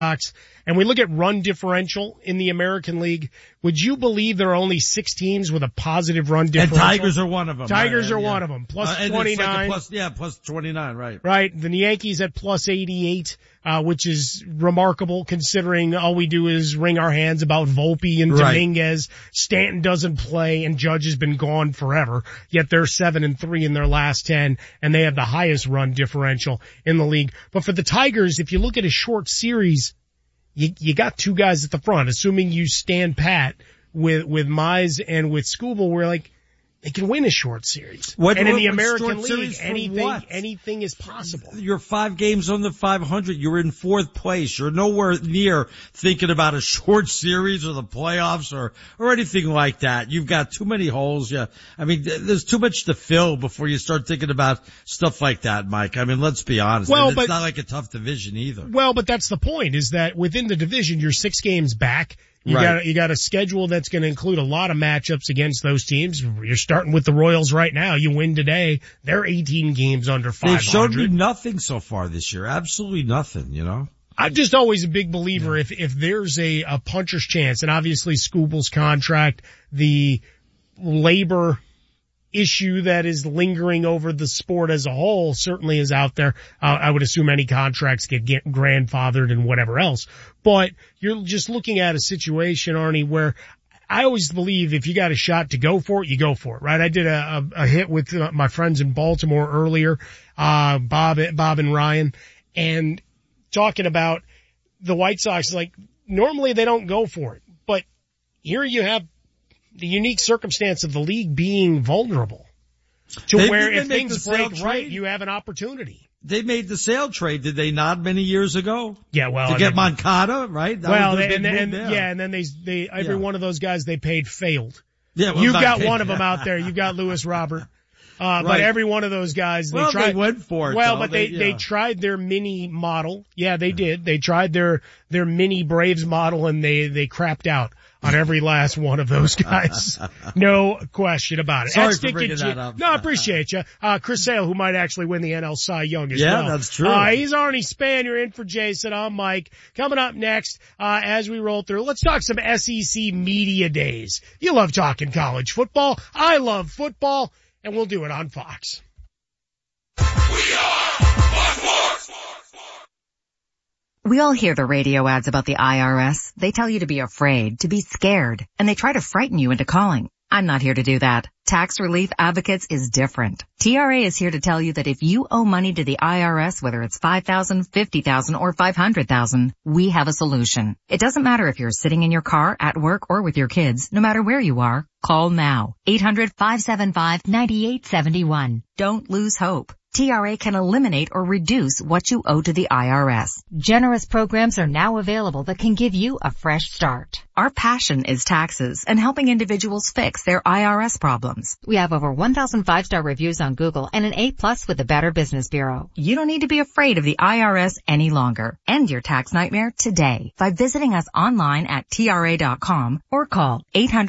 and we look at run differential in the American League, would you believe there are only 6 teams with a positive run differential? And Tigers are one of them. Tigers are one of them. Plus 29. Like plus 29, right. Right. The Yankees at plus 88, which is remarkable considering all we do is wring our hands about Volpe and Dominguez. Stanton doesn't play and Judge has been gone forever. Yet they're 7-3 in their last 10 and they have the highest run differential in the league. But for the Tigers, if you look at a short series, you got 2 guys at the front, assuming you stand pat with Mize and with Skubal, we're like, they can win a short series. And in the American League, anything is possible. You're 5 games on the 500. You're in 4th place. You're nowhere near thinking about a short series or the playoffs or anything like that. You've got too many holes. Yeah. I mean, there's too much to fill before you start thinking about stuff like that, Mike. I mean, let's be honest. Well, it's not like a tough division either. Well, but that's the point, is that within the division, you're 6 games back. You got a schedule that's going to include a lot of matchups against those teams. You're starting with the Royals right now. You win today. They're 18 games under 500. They've shown me nothing so far this year. Absolutely nothing, you know? I'm just always a big believer if there's a puncher's chance, and obviously Skubal's contract, the labor issue that is lingering over the sport as a whole certainly is out there. I would assume any contracts get grandfathered and whatever else. But you're just looking at a situation, Arnie, where I always believe if you got a shot to go for it, you go for it, right? I did a hit with my friends in Baltimore earlier, Bob and Ryan, and talking about the White Sox. Like, normally they don't go for it, but here you have the unique circumstance of the league being vulnerable to where if things break right, you have an opportunity. They made the Sale trade, did they not, many years ago? Yeah, well, to get Moncada, right? And then they every one of those guys they paid failed. Yeah, well, you've got one of them out there. You've got Lewis Robert. But every one of those guys, they went for it. Well, but they tried their mini model. Yeah, they did. They tried their mini Braves model and they crapped out on every last one of those guys. No question about it. Sorry for bringing that up. No, I appreciate you. Chris Sale, who might actually win the NL Cy Young as well. Yeah, that's true. He's Arnie Span. You're in for Jason. I'm Mike. Coming up next, as we roll through, let's talk some SEC Media Days. You love talking college football. I love football, and we'll do it on Fox. We are Fox Sports. We all hear the radio ads about the IRS. They tell you to be afraid, to be scared, and they try to frighten you into calling. I'm not here to do that. Tax Relief Advocates is different. TRA is here to tell you that if you owe money to the IRS, whether it's $5,000, $50,000, or $500,000, we have a solution. It doesn't matter if you're sitting in your car, at work, or with your kids. No matter where you are, call now. 800-575-9871. Don't lose hope. TRA can eliminate or reduce what you owe to the IRS. Generous programs are now available that can give you a fresh start. Our passion is taxes and helping individuals fix their IRS problems. We have over 1,000 5-star reviews on Google and an A+ with the Better Business Bureau. You don't need to be afraid of the IRS any longer. End your tax nightmare today by visiting us online at TRA.com or call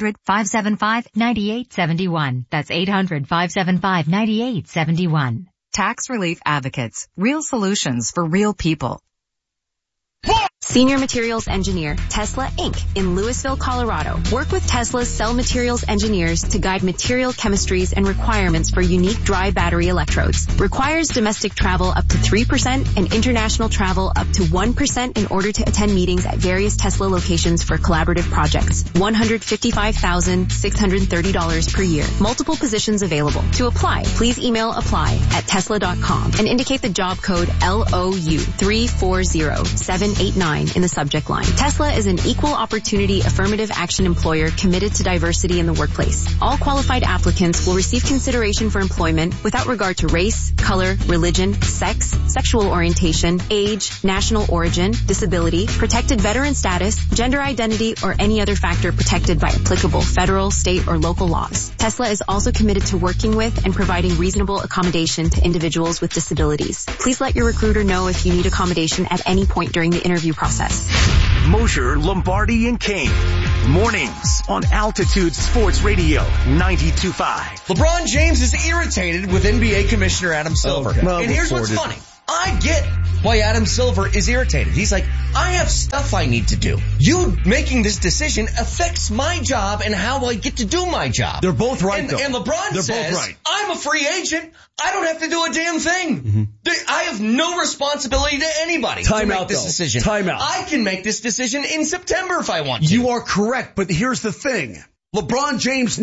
800-575-9871. That's 800-575-9871. Tax Relief Advocates. Real solutions for real people. Senior Materials Engineer, Tesla Inc. in Louisville, Colorado. Work with Tesla's cell materials engineers to guide material chemistries and requirements for unique dry battery electrodes. Requires domestic travel up to 3% and international travel up to 1% in order to attend meetings at various Tesla locations for collaborative projects. $155,630 per year. Multiple positions available. To apply, please email apply@tesla.com and indicate the job code LOU 340789 in the subject line. Tesla is an equal opportunity affirmative action employer committed to diversity in the workplace. All qualified applicants will receive consideration for employment without regard to race, color, religion, sex, sexual orientation, age, national origin, disability, protected veteran status, gender identity, or any other factor protected by applicable federal, state, or local laws. Tesla is also committed to working with and providing reasonable accommodation to individuals with disabilities. Please let your recruiter know if you need accommodation at any point during the interview process. Mosher, Lombardi, and King. Mornings on Altitude Sports Radio 92.5. LeBron James is irritated with NBA Commissioner Adam Silver. Okay. And here's what's funny. I get why Adam Silver is irritated. He's like, I have stuff I need to do. You making this decision affects my job and how I get to do my job. They're both right, though. And LeBron says, both right. I'm a free agent. I don't have to do a damn thing. I have no responsibility to anybody to make this decision. Time out. I can make this decision in September if I want to. You are correct, but here's the thing. LeBron James,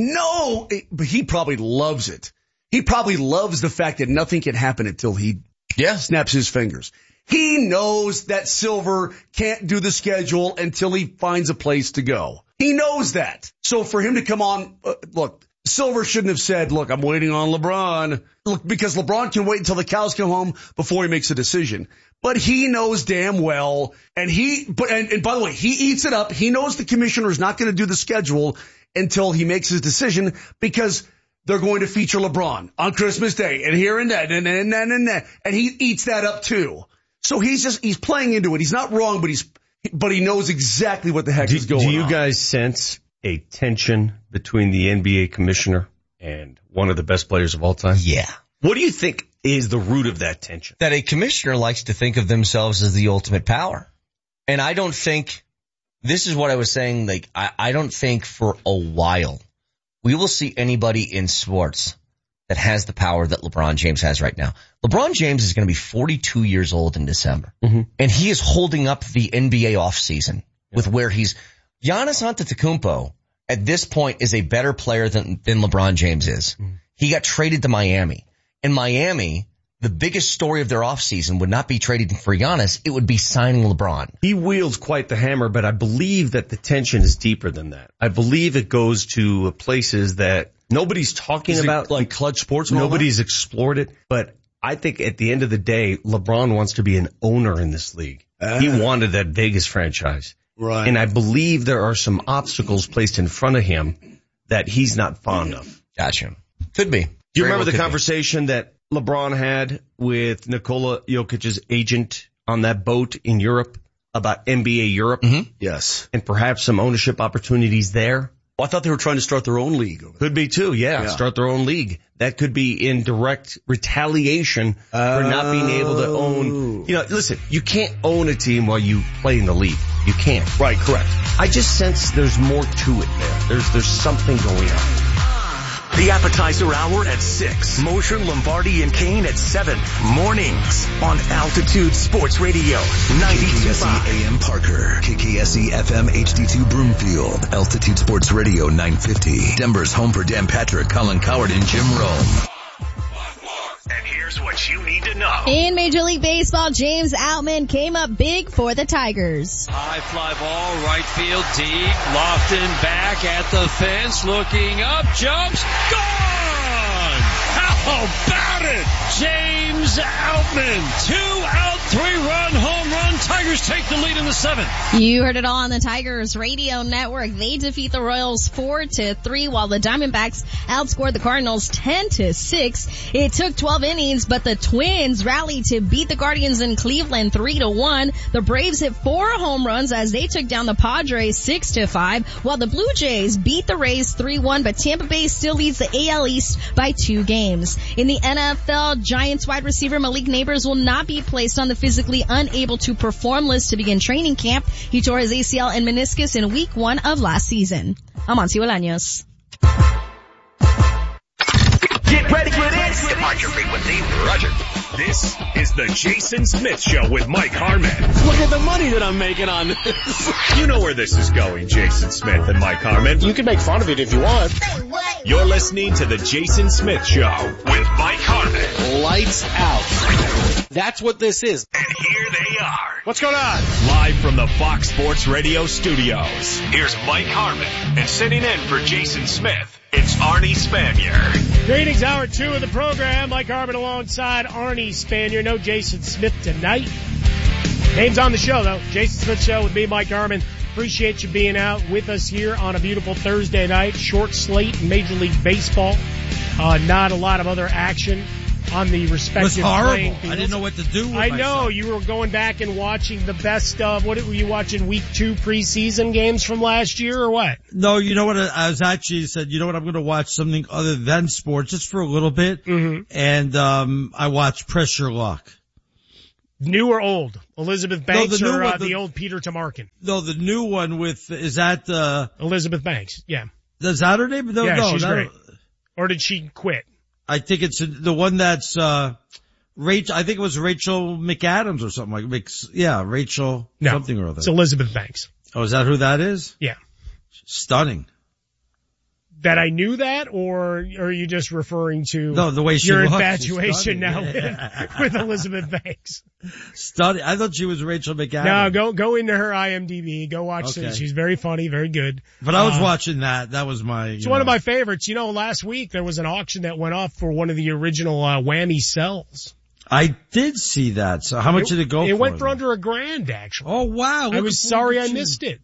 but he probably loves it. He probably loves the fact that nothing can happen until he snaps his fingers. He knows that Silver can't do the schedule until he finds a place to go. He knows that. So for him to come on, look, Silver shouldn't have said, look, I'm waiting on LeBron. Look, because LeBron can wait until the cows come home before he makes a decision. But he knows damn well, and by the way, he eats it up. He knows the commissioner is not going to do the schedule until he makes his decision, because they're going to feature LeBron on Christmas Day and here and that and that. And he eats that up too. So he's playing into it. He's not wrong, but he knows exactly what the heck is going on. Do you guys sense a tension between the NBA commissioner and one of the best players of all time? Yeah. What do you think is the root of that tension? That a commissioner likes to think of themselves as the ultimate power. And I don't think, this is what I was saying, like, I don't think for a while we will see anybody in sports that has the power that LeBron James has right now. LeBron James is going to be 42 years old in December. And he is holding up the NBA offseason with where Giannis Antetokounmpo at this point is a better player than LeBron James is. He got traded to Miami. In Miami, the biggest story of their offseason would not be trading for Giannis. It would be signing LeBron. He wields quite the hammer, but I believe that the tension is deeper than that. I believe it goes to places that nobody's talking about. Like Clutch Sports? Nobody's explored it. But I think at the end of the day, LeBron wants to be an owner in this league. He wanted that Vegas franchise. Right. And I believe there are some obstacles placed in front of him that he's not fond of. Gotcha. Could be. Do you remember the conversation that LeBron had with Nikola Jokic's agent on that boat in Europe about NBA Europe? Yes. And perhaps some ownership opportunities there? Well, I thought they were trying to start their own league. Could be too, yeah. Start their own league. That could be in direct retaliation for not being able to own. You know, listen, you can't own a team while you play in the league. You can't. Right, correct. I just sense there's more to it there. There's something going on. The appetizer hour at 6. Mosher, Lombardi, and Kane at 7. Mornings on Altitude Sports Radio 92.5 AM Parker, KKSE FM HD2 Broomfield, Altitude Sports Radio 950. Denver's home for Dan Patrick, Colin Coward, and Jim Rome. And here's what you need to know. In Major League Baseball, James Outman came up big for the Tigers. High fly ball, right field, deep. Lofton back at the fence, looking up, jumps, gone! How about it? James Outman, 2-out, 3-run home run. Tigers take the lead in the 7th. You heard it all on the Tigers radio network. They defeat the Royals 4-3, while the Diamondbacks outscored the Cardinals 10-6. It took 12 innings, but the Twins rallied to beat the Guardians in Cleveland 3-1. The Braves hit 4 home runs as they took down the Padres 6-5, while the Blue Jays beat the Rays 3-1, but Tampa Bay still leads the AL East by 2 games. In the NFL, Giants wide receiver Malik Nabers will not be placed on the physically unable to perform list to begin training camp. He tore his ACL and meniscus in week 1 of last season. I'm Amancio Bolaños. Get ready for this. Departure frequency, Roger. This is the Jason Smith Show with Mike Harmon. Look at the money that I'm making on this. You know where this is going, Jason Smith and Mike Harmon. You can make fun of it if you want. You're listening to the Jason Smith Show with Mike Harmon. Lights out. That's what this is. And here they are. What's going on? Live from the Fox Sports Radio studios. Here's Mike Harmon. And sitting in for Jason Smith, it's Arnie Spanier. Greetings, hour 2 of the program. Mike Harmon alongside Arnie Spanier. No Jason Smith tonight. Name's on the show, though. Jason Smith Show with me, Mike Harmon. Appreciate you being out with us here on a beautiful Thursday night. Short slate in Major League Baseball. Not a lot of other action on the respective it was horrible. playing fields. I didn't know what to do with I know. myself. You were going back and watching the best of, what were you watching, week 2 preseason games from last year or what? No, you know what? I was actually said, you know what? I'm going to watch something other than sports just for a little bit. Mm-hmm. And, I watched Pressure Lock. New or old? Elizabeth Banks No, or the old Peter Tomarken? No, the new one is that, Elizabeth Banks, yeah. Is that her name? No, yeah, no, she's great. Or did she quit? I think it's the one that's, Rachel, I think it was Rachel McAdams or something like, Rachel something or other. It's Elizabeth Banks. Oh, is that who that is? Yeah. Stunning. That I knew that, or are you just referring to the way she your looks, infatuation now with Elizabeth Banks? Stunning. I thought she was Rachel McAdams. No, go into her IMDb. Go watch it. She's very funny, very good. But I was watching that. That was my... It's one of my favorites. Last week there was an auction that went off for one of the original Whammy cells. I did see that. So how much did it go for? It went for under $1,000, actually. Oh, wow. I was sorry I missed it.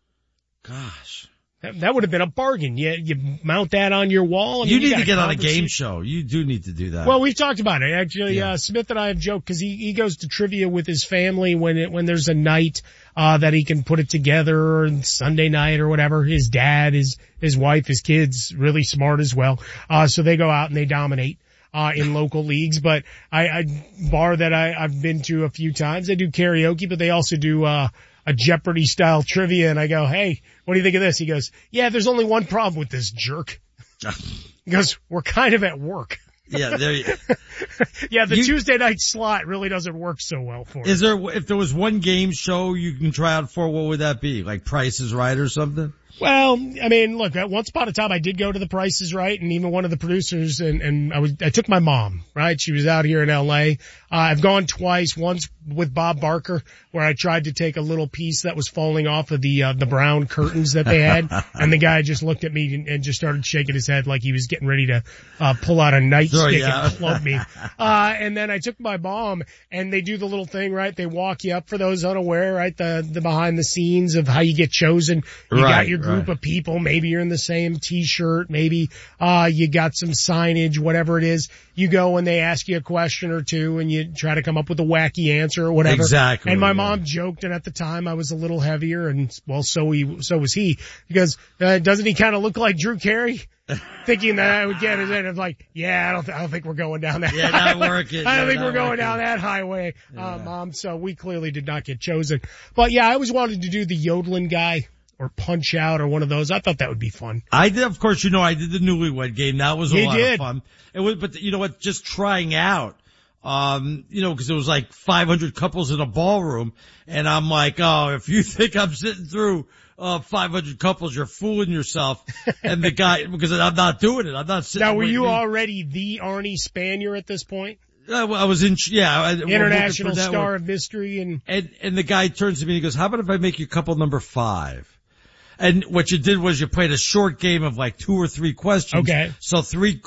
Gosh. That would have been a bargain. You mount that on your wall. You need to get on a game show. You do need to do that. Well, we've talked about it. Actually, Smith and I have joked because he goes to trivia with his family when there's a night, that he can put it together, or Sunday night or whatever. His dad, his wife, his kids, really smart as well. So they go out and they dominate. In local leagues, but I bar that I've been to a few times. They do karaoke, but they also do, a Jeopardy style trivia. And I go, hey, what do you think of this? He goes, yeah, there's only one problem with this jerk. He goes, we're kind of at work. Yeah, there you Yeah, the Tuesday night slot really doesn't work so well for us. If there was one game show you can try out for, what would that be? Like Price is Right or something? Well, I mean, look, once upon a time I did go to the Price is Right, and even one of the producers, and I took my mom, right? She was out here in LA. I've gone twice, once with Bob Barker, where I tried to take a little piece that was falling off of the brown curtains that they had, and the guy just looked at me and just started shaking his head like he was getting ready to, pull out a nightstick and club me. And then I took my mom, and they do the little thing, right? They walk you up, for those unaware, right? The behind the scenes of how you get chosen. You got your group of people. Maybe you're in the same t-shirt. Maybe, you got some signage, whatever it is. You go and they ask you a question or two and you try to come up with a wacky answer or whatever. Exactly. And my mom joked, and at the time I was a little heavier, and well, so was he. Because, doesn't he kind of look like Drew Carey? Thinking that I would get it, and I'm like, yeah, I don't think we're going down that. Yeah, not working. I don't think we're going down that highway, Mom. So we clearly did not get chosen. But yeah, I always wanted to do the yodeling guy or Punch Out or one of those. I thought that would be fun. I did, of course, I did the Newlywed Game. That was a lot of fun. It was, but you know what? Just trying out. Cause it was like 500 couples in a ballroom, and I'm like, oh, if you think I'm sitting through 500 couples, you're fooling yourself. And the guy, because I'm not doing it. I'm not sitting. Now, were you already the Arnie Spanier at this point? I was international star of mystery, and the guy turns to me and he goes, how about if I make you couple number 5? And what you did was you played a short game of like 2 or 3 questions. Okay. So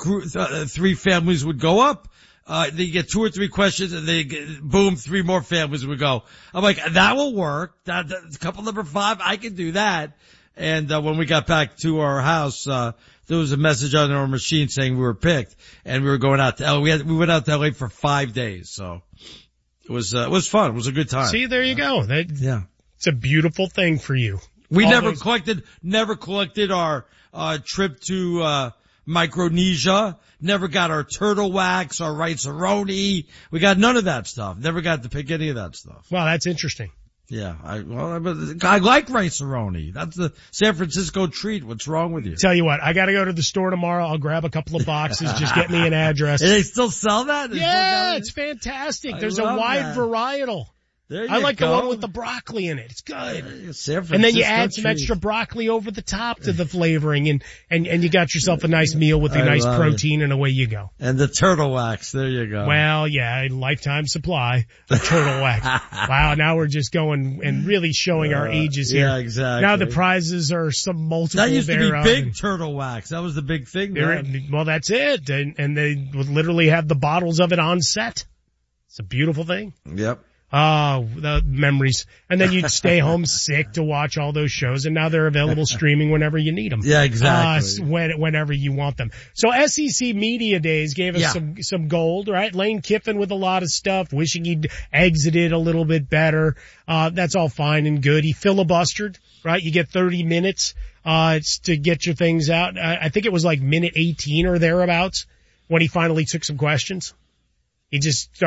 3 families would go up. They get 2 or 3 questions, and boom, 3 more families would go. I'm like, that will work. That couple number 5, I can do that. And when we got back to our house, there was a message on our machine saying we were picked, and we were going out to LA. We went out to LA for 5 days, so it was fun. It was a good time. See, there you go. It's a beautiful thing for you. We never collected our trip to Micronesia. Never got our turtle wax, our rice-a-roni. We got none of that stuff. Never got to pick any of that stuff. Wow, that's interesting. Yeah, I like rice-a-roni. That's the San Francisco treat. What's wrong with you? Tell you what, I gotta go to the store tomorrow. I'll grab a couple of boxes. Just get me an address. And they still sell that? Yeah, it's fantastic. There's a wide varietal. I like the one with the broccoli in it. It's good. And then you add some extra broccoli over the top to the flavoring, and you got yourself a nice meal with a nice protein, and away you go. And the turtle wax. There you go. Well, yeah, a lifetime supply of turtle wax. Wow, now we're just going and really showing our ages here. Yeah, exactly. Now the prizes are some multiple. That used to be big turtle wax. That was the big thing. Well, that's it. And they would literally have the bottles of it on set. It's a beautiful thing. Yep. Oh, the memories. And then you'd stay home sick to watch all those shows, and now they're available streaming whenever you need them. Yeah, exactly. Whenever you want them. So SEC Media Days gave us some gold, right? Lane Kiffin with a lot of stuff, wishing he'd exited a little bit better. That's all fine and good. He filibustered, right? You get 30 minutes, it's to get your things out. I think it was like minute 18 or thereabouts when he finally took some questions. He just started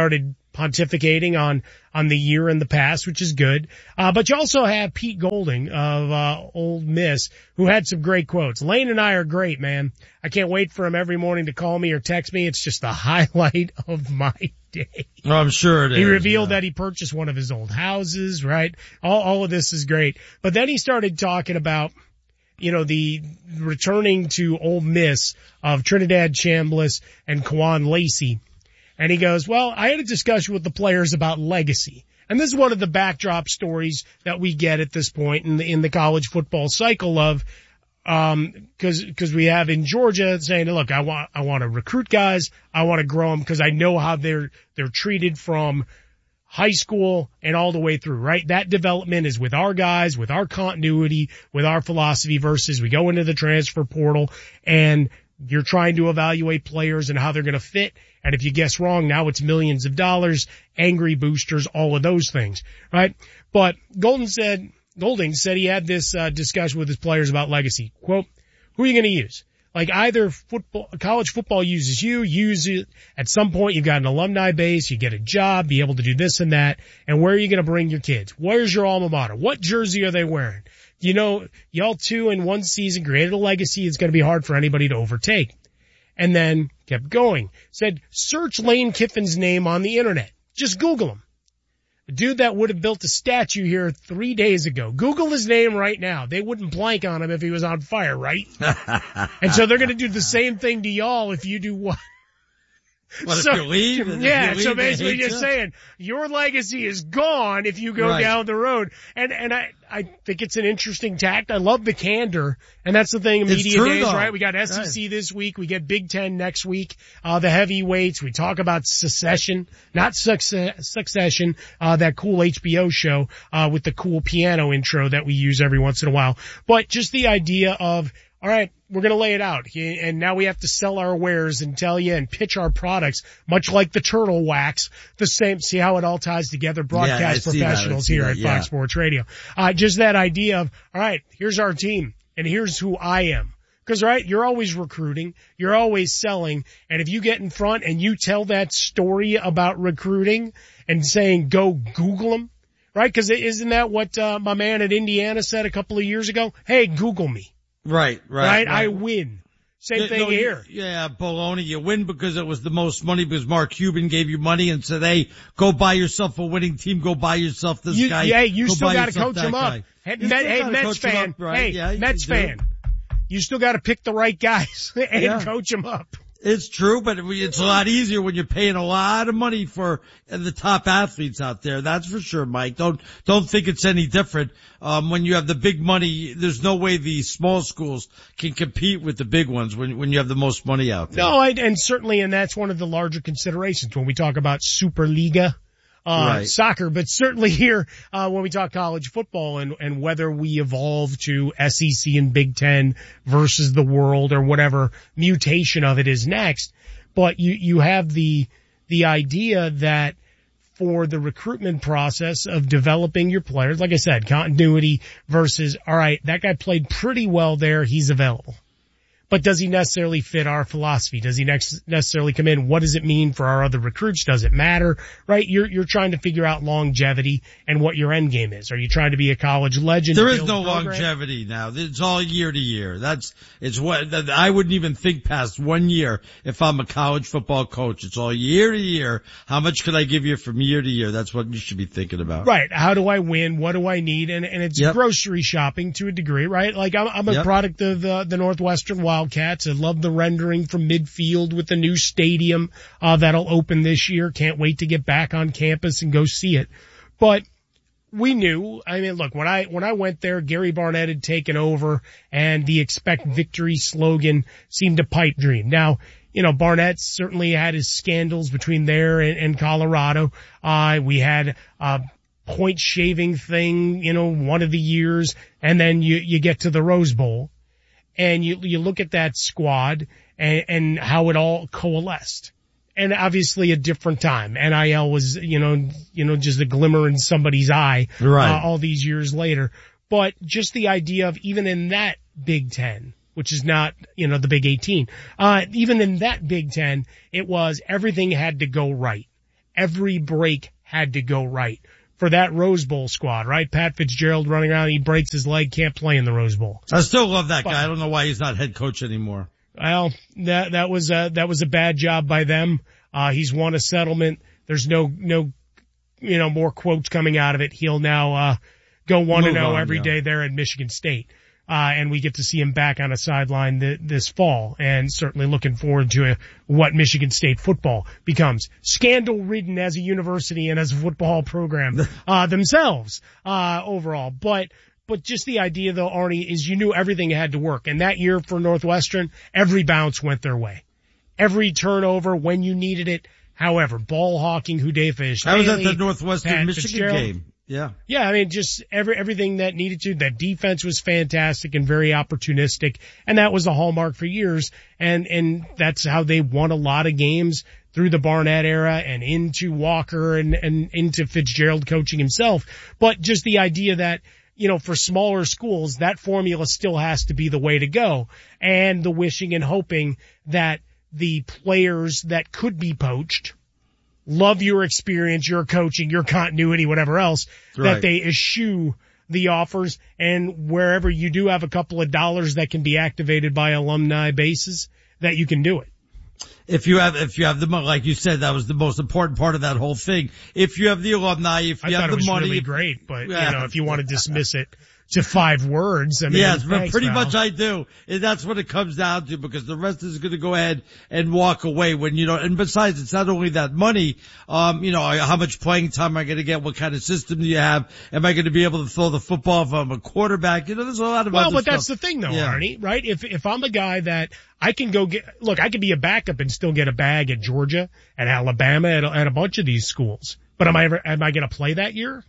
pontificating on the year in the past, which is good. But you also have Pete Golding of Ole Miss, who had some great quotes. Lane and I are great, man. I can't wait for him every morning to call me or text me. It's just the highlight of my day. Well, I'm sure it is. He revealed that he purchased one of his old houses, right? All of this is great. But then he started talking about, the returning to Ole Miss of Trinidad Chambliss and Kwan Lacey. And he goes, well, I had a discussion with the players about legacy. And this is one of the backdrop stories that we get at this point in the college football cycle of, cause we have in Georgia saying, look, I want to recruit guys. I want to grow them because I know how they're treated from high school and all the way through, right? That development is with our guys, with our continuity, with our philosophy versus we go into the transfer portal and you're trying to evaluate players and how they're going to fit. And if you guess wrong, now it's millions of dollars, angry boosters, all of those things, right? But Golding said he had this discussion with his players about legacy. Quote, who are you going to use? Like either college football uses you, use it. At some point you've got an alumni base, you get a job, be able to do this and that. And where are you going to bring your kids? Where's your alma mater? What jersey are they wearing? Y'all two in one season created a legacy it's going to be hard for anybody to overtake. And then kept going. Said, search Lane Kiffin's name on the internet. Just Google him. The dude that would have built a statue here 3 days ago. Google his name right now. They wouldn't blank on him if he was on fire, right? And so they're going to do the same thing to y'all if you do what? If you leave? Yeah, so basically you're saying your legacy is gone if you go down the road. And I think it's an interesting tact. I love the candor. And that's the thing in media days, right? We got SEC this week. We get Big Ten next week. The heavyweights. We talk about secession, not succession, that cool HBO show, with the cool piano intro that we use every once in a while. But just the idea of, all right, we're going to lay it out. And now we have to sell our wares and tell you and pitch our products, much like the turtle wax, the same. See how it all ties together? Broadcast professionals here at Fox Sports Radio. Just that idea of, all right, here's our team and here's who I am. Cause right, you're always recruiting. You're always selling. And if you get in front and you tell that story about recruiting and saying, go Google them, right? Cause isn't that what, my man at Indiana said a couple of years ago? Hey, Google me. Right. I win. Same thing here. Yeah, baloney. You win because it was the most money because Mark Cuban gave you money and said, hey, go buy yourself a winning team. Go buy yourself this guy. Yeah, you still got to coach him up. Hey, Mets fan. Mets fan. You still got to pick the right guys and coach them up. It's true, but it's a lot easier when you're paying a lot of money for the top athletes out there. That's for sure, Mike. Don't think it's any different. When you have the big money, there's no way the small schools can compete with the big ones when you have the most money out there. No, and certainly, and that's one of the larger considerations when we talk about Superliga. Soccer, but certainly here, when we talk college football and whether we evolve to SEC and Big Ten versus the world or whatever mutation of it is next. But you have the idea that for the recruitment process of developing your players, like I said, continuity versus, all right, that guy played pretty well there. He's available. But does he necessarily fit our philosophy? Does he necessarily come in? What does it mean for our other recruits? Does it matter? Right? You're trying to figure out longevity and what your end game is. Are you trying to be a college legend? There is no longevity now. It's all year to year. I wouldn't even think past 1 year if I'm a college football coach. It's all year to year. How much could I give you from year to year? That's what you should be thinking about. Right. How do I win? What do I need? And it's grocery shopping to a degree, right? Like I'm a product of the Northwestern Wildcats. I love the rendering from midfield with the new stadium that'll open this year. Can't wait to get back on campus and go see it. But we knew, I mean, look, when I went there, Gary Barnett had taken over and the expect victory slogan seemed a pipe dream. Now, Barnett certainly had his scandals between there and Colorado. We had point shaving thing, one of the years, and then you get to the Rose Bowl. And you look at that squad and how it all coalesced. And obviously a different time. NIL was, just a glimmer in somebody's eye, all these years later. But just the idea of even in that Big Ten, which is not, the Big 18, even in that Big Ten, it was everything had to go right. every break had to go right for that Rose Bowl squad, right? Pat Fitzgerald running around, he breaks his leg, can't play in the Rose Bowl. I still love that guy. I don't know why he's not head coach anymore. Well, that was a bad job by them. He's won a settlement. There's no, more quotes coming out of it. He'll now, go 1-0 every day there at Michigan State. And we get to see him back on a sideline this fall, and certainly looking forward to what Michigan State football becomes. Scandal-ridden as a university and as a football program, themselves, overall. But just the idea though, Arnie, is you knew everything had to work. And that year for Northwestern, every bounce went their way. Every turnover when you needed it. However, ball hawking, Hudayfa. I was at the Northwestern Michigan game. Yeah. Yeah, I mean, just everything that needed to. That defense was fantastic and very opportunistic, and that was the hallmark for years. And that's how they won a lot of games through the Barnett era and into Walker and into Fitzgerald coaching himself. But just the idea that, for smaller schools, that formula still has to be the way to go. And the wishing and hoping that the players that could be poached love your experience, your coaching, your continuity, whatever else, that they eschew the offers. And wherever you do have a couple of dollars that can be activated by alumni bases, that you can do it. If you have the money, like you said, that was the most important part of that whole thing. If you have the alumni, if you have the money. I thought it was really great, but if you want to dismiss it to 5 words, I mean. Yes, pretty much I do. And that's what it comes down to, because the rest is going to go ahead and walk away when and besides, it's not only that money, how much playing time am I going to get? What kind of system do you have? Am I going to be able to throw the football if I'm a quarterback? There's a lot of other stuff. That's the thing though, Arnie, right? If I'm a guy that I can I could be a backup and still get a bag at Georgia, at Alabama, at a bunch of these schools. But am I going to play that year?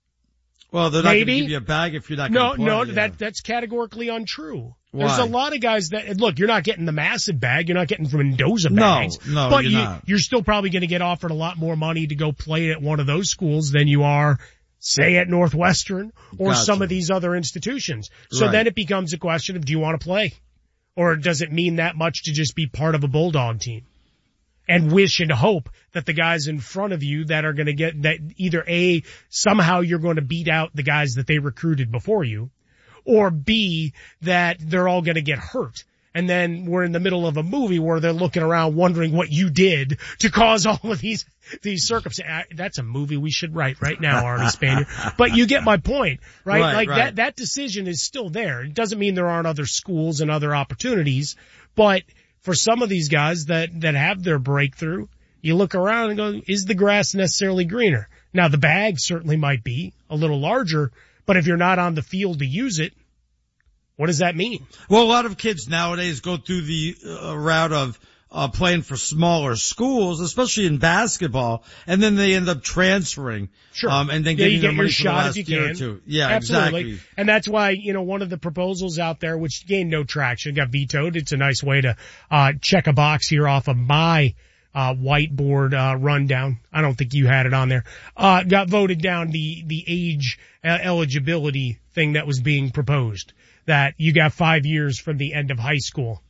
Well, they're not going to give you a bag if you're not going to play. No, that's categorically untrue. Why? There's a lot of guys that, look, you're not getting the massive bag. You're not getting from Mendoza bags. No, but you're not. You're still probably going to get offered a lot more money to go play at one of those schools than you are, say, at Northwestern or some of these other institutions. So then it becomes a question of, do you want to play? Or does it mean that much to just be part of a Bulldog team? And wish and hope that the guys in front of you that are going to get that either A, somehow you're going to beat out the guys that they recruited before you, or B, that they're all going to get hurt. And then we're in the middle of a movie where they're looking around wondering what you did to cause all of these circumstances. That's a movie we should write right now, Arnie Spanier. But you get my point, right? That decision is still there. It doesn't mean there aren't other schools and other opportunities, but for some of these guys that have their breakthrough, you look around and go, is the grass necessarily greener? Now the bag certainly might be a little larger, but if you're not on the field to use it, what does that mean? Well, a lot of kids nowadays go through the route of playing for smaller schools, especially in basketball, and then they end up transferring. Sure. And then getting their money your for the shot last if you year can. or two. Yeah, absolutely. Exactly. And that's why, one of the proposals out there, which gained no traction, got vetoed. It's a nice way to check a box here off of my whiteboard rundown. I don't think you had it on there. Got voted down the age eligibility thing that was being proposed, that you got 5 years from the end of high school,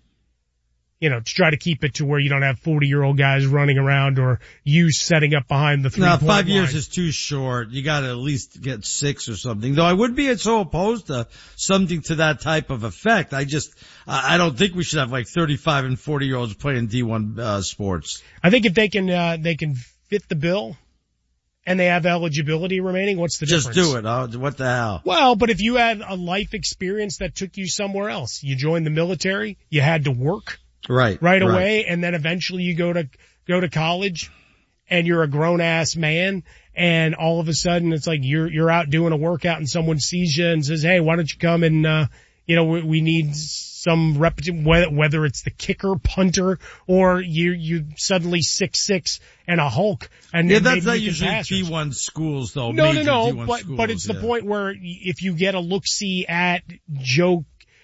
to try to keep it to where you don't have 40-year-old guys running around or you setting up behind the 3-point line. 5 years is too short. You got to at least get 6 or something. Though I would be so opposed to something to that type of effect. I don't think we should have like 35 and 40-year-olds playing D1 sports. I think if they can fit the bill and they have eligibility remaining, what's the difference? Just do it. What the hell? Well, but if you had a life experience that took you somewhere else, you joined the military, you had to work. Right away, and then eventually you go to college and you're a grown ass man, and all of a sudden it's like you're out doing a workout and someone sees you and says, hey, why don't you come and we need some repetition, whether it's the kicker, punter, or you suddenly 6'6" and a Hulk. And that's not usually D1 schools though. No, but it's the point where if you get a look-see at Joe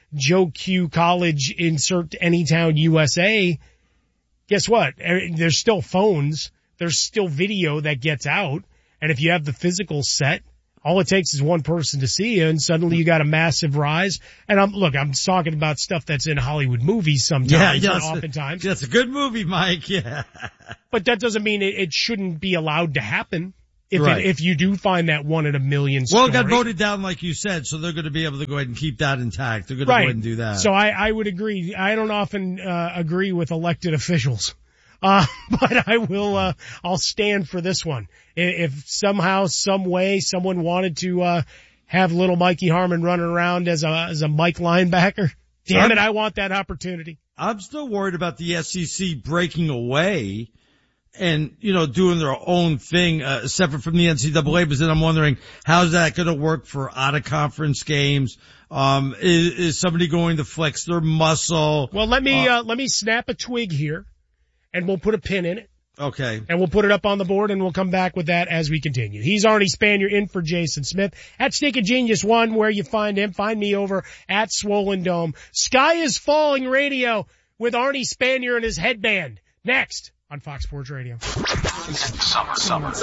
Q College, insert Anytown, USA, guess what? There's still phones. There's still video that gets out. And if you have the physical set, all it takes is one person to see you and suddenly you got a massive rise. And I'm talking about stuff that's in Hollywood movies sometimes, oftentimes. That's a good movie, Mike. Yeah. But that doesn't mean it shouldn't be allowed to happen. Right. If you do find that 1 in a million story. Well, it got voted down like you said, so they're going to be able to go ahead and keep that intact. They're going to go ahead and do that. So I would agree. I don't often agree with elected officials. But I will, I'll stand for this one. If somehow, some way, someone wanted to, have little Mikey Harmon running around as a Mike linebacker, damn it, I want that opportunity. I'm still worried about the SEC breaking away and, doing their own thing, separate from the NCAA, but then I'm wondering, how's that going to work for out-of-conference games? Is somebody going to flex their muscle? Well, let me snap a twig here, and we'll put a pin in it. Okay. And we'll put it up on the board, and we'll come back with that as we continue. He's Arnie Spanier in for Jason Smith at Sneaker Genius 1, where you find him. Find me over at Swollen Dome. Sky is Falling Radio with Arnie Spanier and his headband. Next on Fox Sports Radio. Summer of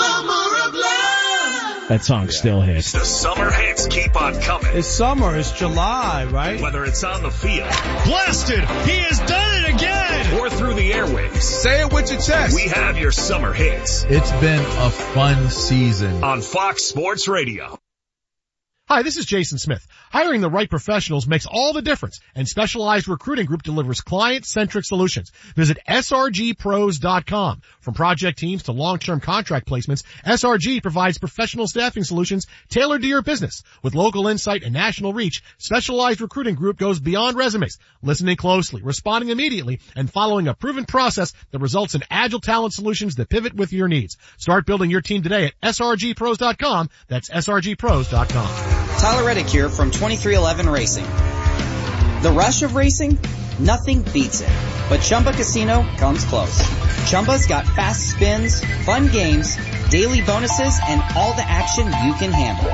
love. That song still hits. The summer hits keep on coming. It's summer. It's July, right? Whether it's on the field. Blasted! He has done it again! Or through the airwaves. Say it with your chest. We have your summer hits. It's been a fun season. On Fox Sports Radio. Hi, this is Jason Smith. Hiring the right professionals makes all the difference, and Specialized Recruiting Group delivers client-centric solutions. Visit srgpros.com. From project teams to long-term contract placements, SRG provides professional staffing solutions tailored to your business. With local insight and national reach, Specialized Recruiting Group goes beyond resumes, listening closely, responding immediately, and following a proven process that results in agile talent solutions that pivot with your needs. Start building your team today at srgpros.com. That's srgpros.com. Tyler Reddick here from 2311 Racing. The rush of racing? Nothing beats it. But Chumba Casino comes close. Chumba's got fast spins, fun games, daily bonuses, and all the action you can handle.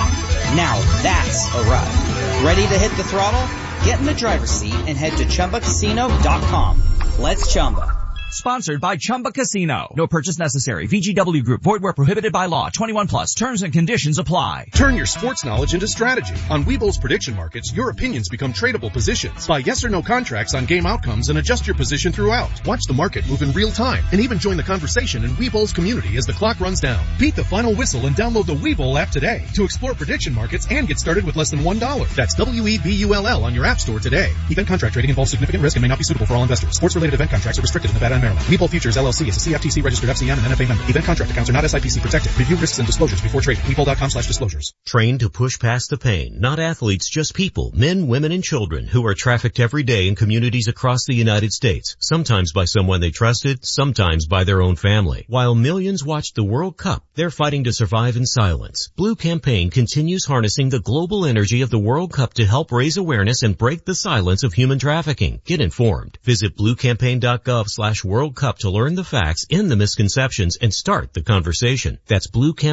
Now that's a ride. Ready to hit the throttle? Get in the driver's seat and head to ChumbaCasino.com. Let's Chumba. Sponsored by Chumba Casino. No purchase necessary. VGW Group. Void where prohibited by law. 21 plus. Terms and conditions apply. Turn your sports knowledge into strategy. On Webull's prediction markets, your opinions become tradable positions. Buy yes or no contracts on game outcomes and adjust your position throughout. Watch the market move in real time and even join the conversation in Webull's community as the clock runs down. Beat the final whistle and download the Webull app today to explore prediction markets and get started with less than $1. That's WEBULL on your app store today. Event contract trading involves significant risk and may not be suitable for all investors. Sports-related event contracts are restricted in Nevada and Maryland. Webull Futures LLC is a CFTC registered FCM and NFA member. Event contract accounts are not SIPC protected. Review risks and disclosures before trading. Webull.com/disclosures. Trained to push past the pain. Not athletes, just people, men, women, and children who are trafficked every day in communities across the United States. Sometimes by someone they trusted, sometimes by their own family. While millions watched the World Cup, they're fighting to survive in silence. Blue Campaign continues harnessing the global energy of the World Cup to help raise awareness and break the silence of human trafficking. Get informed. Visit bluecampaign.gov/World Cup to learn the facts in the misconceptions and start the conversation. That's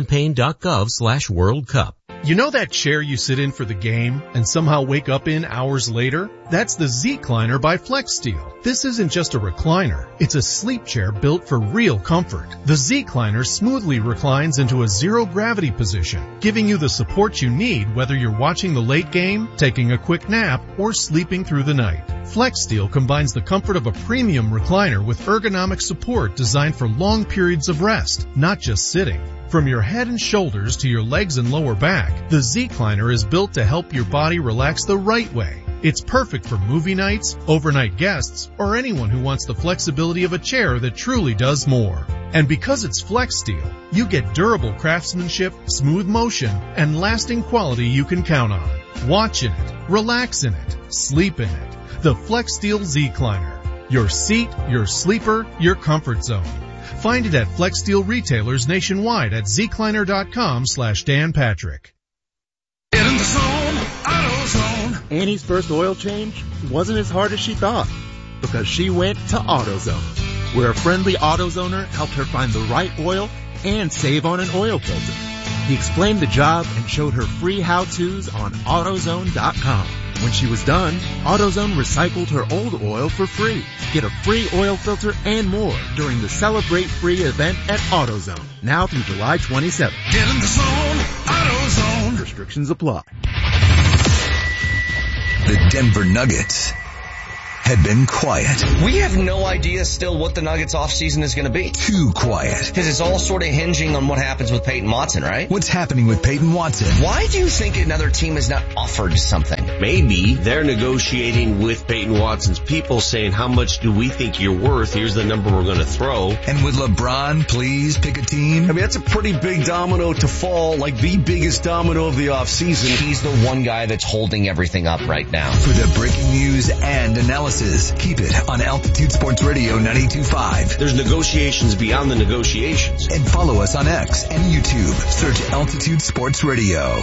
bluecampaign.gov/World Cup. You know that chair you sit in for the game and somehow wake up in hours later? That's the Z-Cliner by FlexSteel. This isn't just a recliner. It's a sleep chair built for real comfort. The Z-Cliner smoothly reclines into a zero-gravity position, giving you the support you need whether you're watching the late game, taking a quick nap, or sleeping through the night. FlexSteel combines the comfort of a premium recliner with ergonomic support designed for long periods of rest, not just sitting. From your head and shoulders to your legs and lower back, the Z-Cliner is built to help your body relax the right way. It's perfect for movie nights, overnight guests, or anyone who wants the flexibility of a chair that truly does more. And because it's FlexSteel, you get durable craftsmanship, smooth motion, and lasting quality you can count on. Watch in it, relax in it, sleep in it. The FlexSteel Z-Cliner. Your seat, your sleeper, your comfort zone. Find it at FlexSteel retailers nationwide at zcliner.com/Dan Patrick. Get in the zone, AutoZone. Annie's first oil change wasn't as hard as she thought because she went to AutoZone, where a friendly AutoZoner helped her find the right oil and save on an oil filter. He explained the job and showed her free how-tos on AutoZone.com. When she was done, AutoZone recycled her old oil for free. Get a free oil filter and more during the Celebrate Free event at AutoZone, now through July 27th. Get in the zone, AutoZone. Restrictions apply. The Denver Nuggets had been quiet. We have no idea still what the Nuggets offseason is going to be. Too quiet. Because it's all sort of hinging on what happens with Peyton Watson, right? What's happening with Peyton Watson? Why do you think another team has not offered something? Maybe they're negotiating with Peyton Watson's people saying, how much do we think you're worth? Here's the number we're going to throw. And would LeBron please pick a team? I mean, that's a pretty big domino to fall, like the biggest domino of the offseason. He's the one guy that's holding everything up right now. For the breaking news and analysis, keep it on Altitude Sports Radio 92.5. There's negotiations beyond the negotiations. And follow us on X and YouTube. Search Altitude Sports Radio.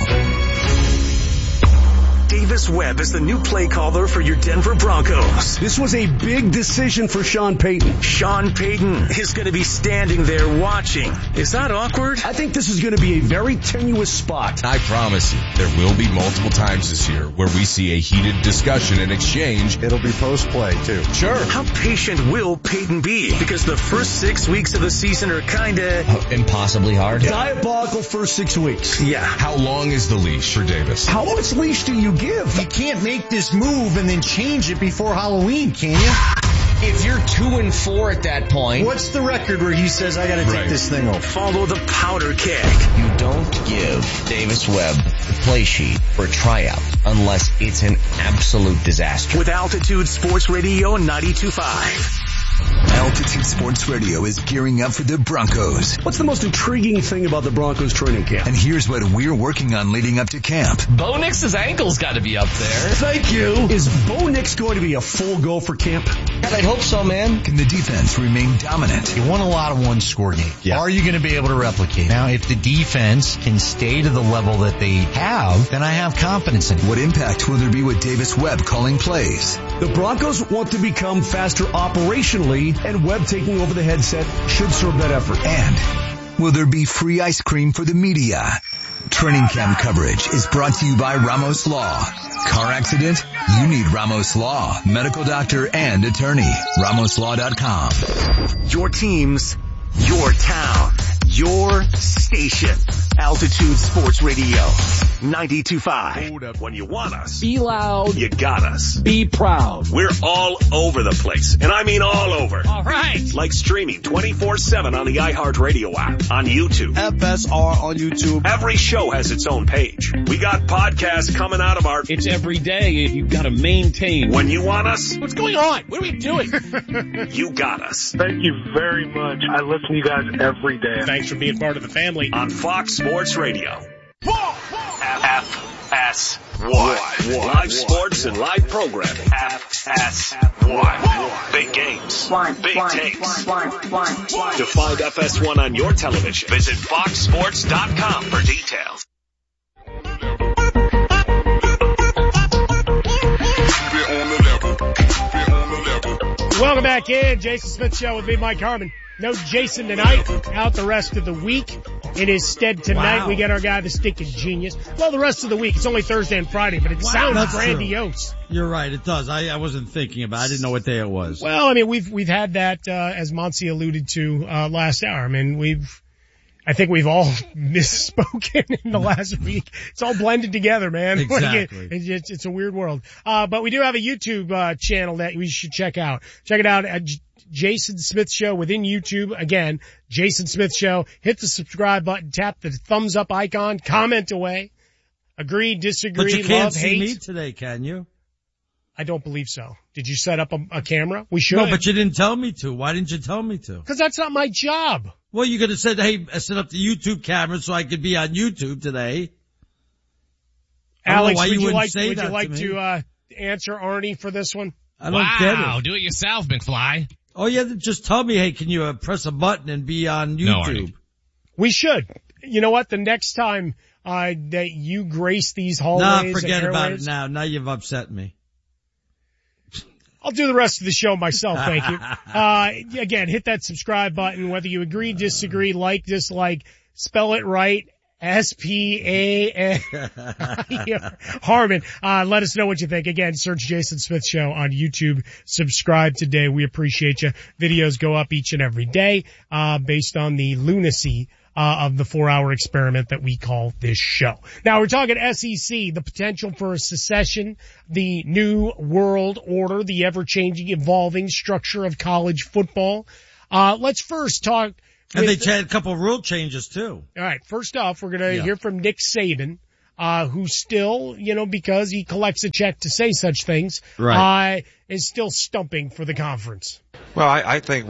Davis Webb is the new play caller for your Denver Broncos. This was a big decision for Sean Payton. Sean Payton is going to be standing there watching. Is that awkward? I think this is going to be a very tenuous spot. I promise you, there will be multiple times this year where we see a heated discussion and exchange. It'll be post-play, too. Sure. How patient will Payton be? Because the first 6 weeks of the season are kind of... impossibly hard. Diabolical first 6 weeks. Yeah. How long is the leash for Davis? How much leash do you give? You can't make this move and then change it before Halloween, can you? If you're 2-4 at that point. What's the record where he says, I gotta take this thing off? Follow the powder keg. You don't give Davis Webb the play sheet for a tryout unless it's an absolute disaster. With Altitude Sports Radio 92.5. Altitude Sports Radio is gearing up for the Broncos. What's the most intriguing thing about the Broncos training camp? And here's what we're working on leading up to camp. Bo Nix's ankle's got to be up there. Thank you. Is Bo Nix going to be a full go for camp? God, I'd hope so, man. Can the defense remain dominant? You won a lot of one-score games. Yeah. Are you going to be able to replicate? Now, if the defense can stay to the level that they have, then I have confidence in it. What impact will there be with Davis Webb calling plays? The Broncos want to become faster operationally, and Webb taking over the headset should serve that effort. And will there be free ice cream for the media? Training camp coverage is brought to you by Ramos Law. Car accident? You need Ramos Law. Medical doctor and attorney. RamosLaw.com. Your teams, your town, your station. Altitude Sports Radio 92.5. When you want us, be loud. You got us. Be proud. We're all over the place, and I mean all over. All right. Like streaming 24/7 on the iHeartRadio app, on YouTube. FSR on YouTube. Every show has its own page. We got podcasts coming out of our... It's every day. You've got to maintain. When you want us... What's going on? What are we doing? You got us. Thank you very much. I listen to you guys every day. Thanks for being part of the family. On Fox Sports Radio. FS1. Live sports and live programming. FS1. Big games. Big takes. To find FS1 on your television, visit foxsports.com for details. Welcome back in. Jason Smith Show with me, Mike Harmon. No Jason tonight, out the rest of the week. In his stead tonight, we got our guy, the stinking genius. Well, the rest of the week, it's only Thursday and Friday, but it sounds grandiose. True. You're right, it does. I wasn't thinking about it. I didn't know what day it was. Well, I mean, we've had that, as Monty alluded to, last hour. I mean, I think we've all misspoken in the last week. It's all blended together, man. Exactly. It's a weird world. But we do have a YouTube, channel that we should check out. Check it out at Jason Smith Show within YouTube. Again, Jason Smith Show. Hit the subscribe button, tap the thumbs up icon, comment away. Agree, disagree, but you can't love, see hate. Me today, can you? I don't believe so. Did you set up a camera? We should. No, but you didn't tell me to. Why didn't you tell me to? Because that's not my job. Well, you could have said, hey, set up the YouTube camera so I could be on YouTube today. Alex, would you like to answer Arnie for this one? I don't get it. Do it yourself, McFly. Oh yeah, just tell me, hey, can you press a button and be on YouTube? No, we should. You know what? The next time that you grace these hallways, forget about it now. Now you've upset me. I'll do the rest of the show myself, thank you. Again, hit that subscribe button, whether you agree, disagree, like, dislike, spell it right, S-P-A-N. Harmon, let us know what you think. Again, search Jason Smith Show on YouTube. Subscribe today. We appreciate you. Videos go up each and every day, based on the lunacy of the 4-hour experiment that we call this show. Now we're talking SEC, the potential for a secession, the new world order, the ever-changing, evolving structure of college football. Let's first talk. And they had a couple of rule changes too. All right. First off, we're going to hear from Nick Saban, who still, because he collects a check to say such things, is still stumping for the conference. Well, I think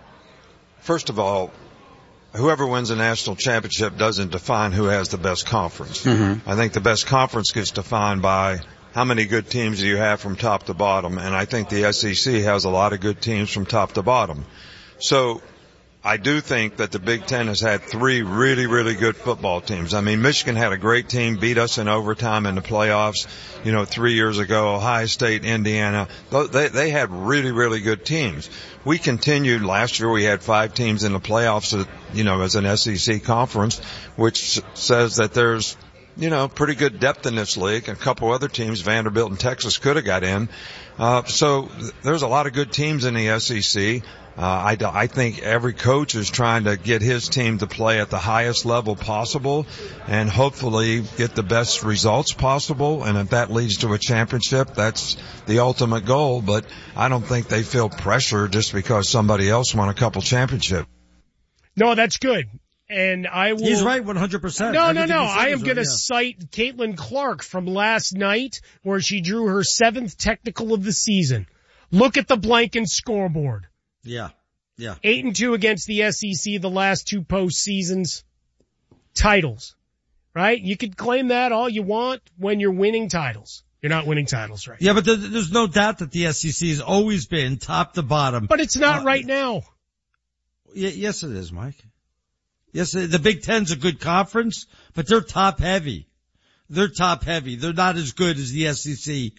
first of all, whoever wins a national championship doesn't define who has the best conference. Mm-hmm. I think the best conference gets defined by how many good teams do you have from top to bottom, and I think the SEC has a lot of good teams from top to bottom. So I do think that the Big Ten has had 3 really, really good football teams. I mean, Michigan had a great team, beat us in overtime in the playoffs, 3 years ago. Ohio State, Indiana, they had really, really good teams. We continued last year. We had 5 teams in the playoffs, as an SEC conference, which says that there's, pretty good depth in this league. A couple other teams, Vanderbilt and Texas, could have got in. So there's a lot of good teams in the SEC. I think every coach is trying to get his team to play at the highest level possible and hopefully get the best results possible. And if that leads to a championship, that's the ultimate goal. But I don't think they feel pressure just because somebody else won a couple championships. No, that's good. And I will. He's right 100%. No. I am going to cite Caitlin Clark from last night where she drew her 7th technical of the season. Look at the Blanken scoreboard. Yeah. 8-2 against the SEC the last 2 postseasons. Titles. Right? You could claim that all you want when you're winning titles. You're not winning titles, right? Yeah, but there's no doubt that the SEC has always been top to bottom. But it's not right now. Yes, it is, Mike. Yes, the Big Ten's a good conference, but they're top heavy. They're not as good as the SEC.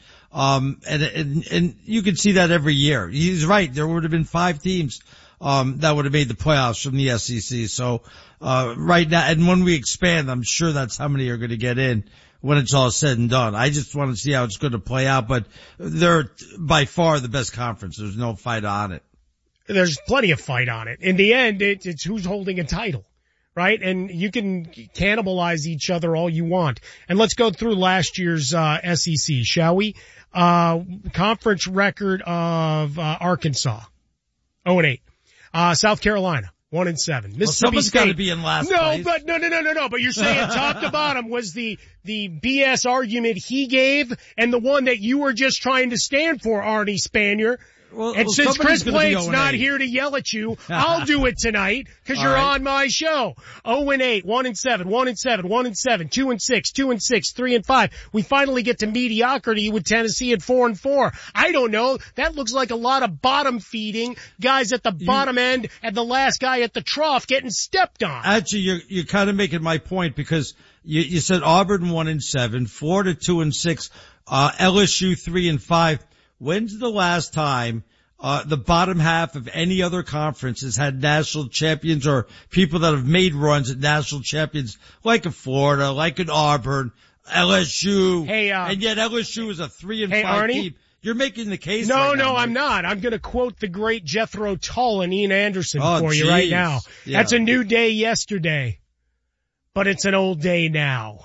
And you can see that every year. He's right. There would have been 5 teams, that would have made the playoffs from the SEC. So, right now, and when we expand, I'm sure that's how many are going to get in when it's all said and done. I just want to see how it's going to play out, but they're by far the best conference. There's no fight on it. There's plenty of fight on it. In the end, it's who's holding a title. Right? And you can cannibalize each other all you want. And let's go through last year's SEC, shall we? Conference record of Arkansas, 0-8. South Carolina, 1-7. Mississippi someone's State. Got to be in last place. No. But you're saying top to bottom was the BS argument he gave and the one that you were just trying to stand for, Arnie Spanier. And since Chris Blake's not here to yell at you, I'll do it tonight because you're on my show. 0-8, 1-7, 1-7, 1-7, 2-6, 2-6, 3-5. We finally get to mediocrity with Tennessee at 4-4. I don't know. That looks like a lot of bottom feeding, guys at the bottom end and the last guy at the trough getting stepped on. Actually, you're kind of making my point because you said Auburn 1-7, Florida 2-6, LSU 3-5. When's the last time the bottom half of any other conference has had national champions or people that have made runs at national champions like a Florida, like an Auburn, LSU, and yet LSU is a 3-5 team? You're making the case. No, now, I'm not. I'm going to quote the great Jethro Tull and Ian Anderson for you right now. Yeah. That's a new day yesterday, but it's an old day now.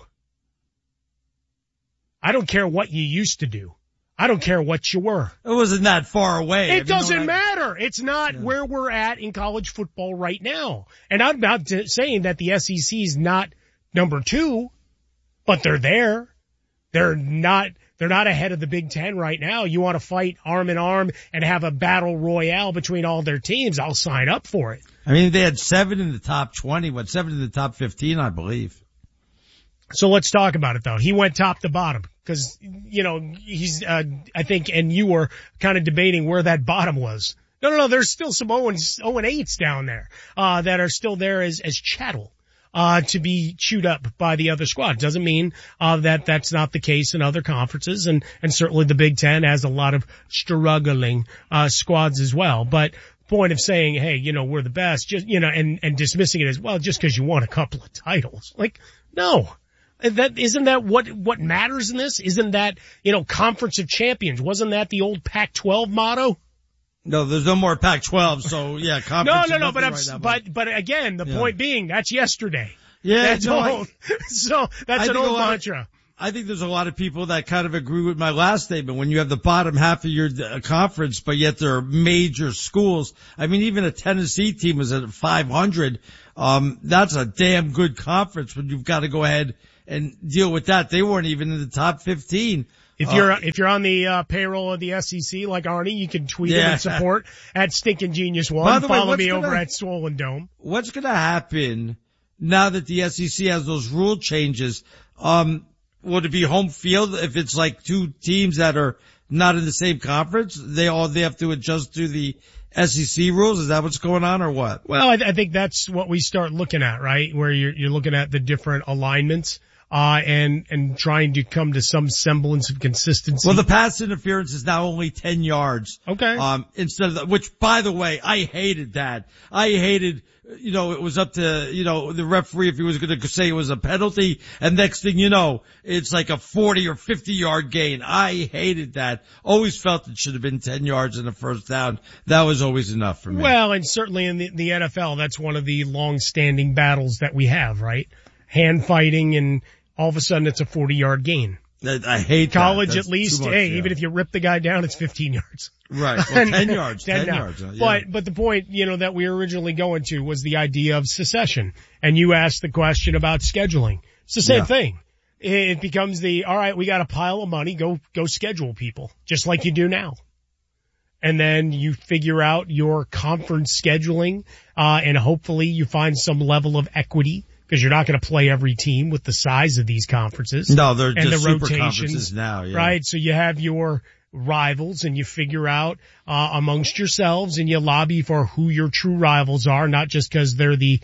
I don't care what you used to do. I don't care what you were. It wasn't that far away. It doesn't matter. It's not where we're at in college football right now. And I'm not saying that the SEC is not number 2, but they're there. They're not ahead of the Big Ten right now. You want to fight arm in arm and have a battle royale between all their teams, I'll sign up for it. I mean, they had 7 in the top 20, 7 in the top 15, I believe. So let's talk about it though. He went top to bottom because, he's, I think, and you were kind of debating where that bottom was. No, there's still some 0-8s down there, that are still there as chattel, to be chewed up by the other squad. Doesn't mean, that that's not the case in other conferences and certainly the Big Ten has a lot of struggling, squads as well. But point of saying, hey, we're the best, just, and dismissing it as well, just because you won a couple of titles. Like, No. Isn't that what matters in this? Isn't that, Conference of Champions? Wasn't that the old Pac-12 motto? No, there's no more Pac-12, so yeah, conference. No, but again, the point being, that's yesterday. Yeah, that's old. So that's an old mantra. I think there's a lot of people that kind of agree with my last statement. When you have the bottom half of your conference, but yet there are major schools. I mean, even a Tennessee team was at 500. That's a damn good conference when you've got to go ahead and deal with that. They weren't even in the top 15. If you're on the payroll of the SEC like Arnie, you can tweet him and support at Stinking Genius One. Follow me over at Swollen Dome. What's going to happen now that the SEC has those rule changes? Would it be home field if it's like two teams that are not in the same conference? They have to adjust to the SEC rules? Is that what's going on or what? Well, I think that's what we start looking at, right? Where you're looking at the different alignments. And trying to come to some semblance of consistency. Well, the pass interference is now only 10 yards. Okay. Instead of which, by the way, I hated that. I hated, it was up to, the referee if he was going to say it was a penalty. And next thing you know, it's like a 40 or 50 yard gain. I hated that. Always felt it should have been 10 yards in the first down. That was always enough for me. Well, and certainly in the NFL, that's one of the long-standing battles that we have, right? Hand fighting, and all of a sudden it's a 40-yard gain. I hate college at least. Much, even if you rip the guy down, it's 15 yards. Right. Well, 10 yards. 10 yards. Yeah. But the point, that we were originally going to was the idea of secession. And you asked the question about scheduling. It's the same thing. It becomes all right, we got a pile of money, go schedule people, just like you do now. And then you figure out your conference scheduling, and hopefully you find some level of equity. Because you're not going to play every team with the size of these conferences. No, they're and just the super rotations, conferences now, yeah. Right? So you have your rivals and you figure out, amongst yourselves, and you lobby for who your true rivals are, not just because they're the,